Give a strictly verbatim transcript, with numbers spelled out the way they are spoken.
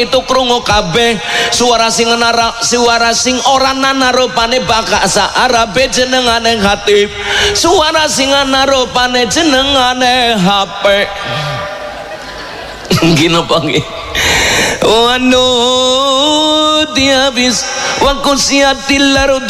itu krungu kabeh suara sing nara suara sing ora narupane bakasa Arabe jenengane khatib suara sing narupane jenengane H P gino panggih wanu dia bis wa kusiatil ardu